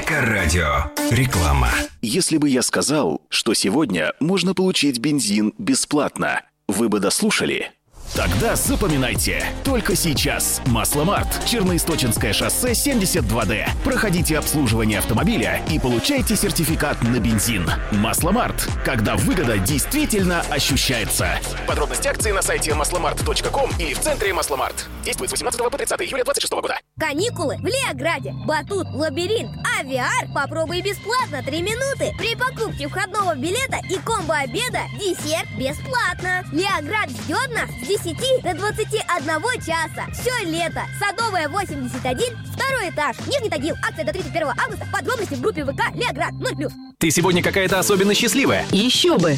Эко-радио. Реклама. Если бы я сказал, что сегодня можно получить бензин бесплатно, вы бы дослушали? Тогда запоминайте. Только сейчас. Масломарт. Черноисточинское шоссе 72D. Проходите обслуживание автомобиля и получайте сертификат на бензин. Масломарт. Когда выгода действительно ощущается. Подробности акции на сайте maslomart.com или в центре Масломарт. Действует с 18 по 30 июля 2026 года. Каникулы в Леограде. Батут, лабиринт, VR. Попробуй бесплатно 3 минуты. При покупке входного билета и комбо-обеда десерт бесплатно. Леоград ждет нас с 10 до 21 часа. Все лето. Садовая 81, второй этаж. Нижний Тагил. Акция до 31 августа. Подробности в группе ВК Леоград 0+. Ты сегодня какая-то особенно счастливая. Еще бы!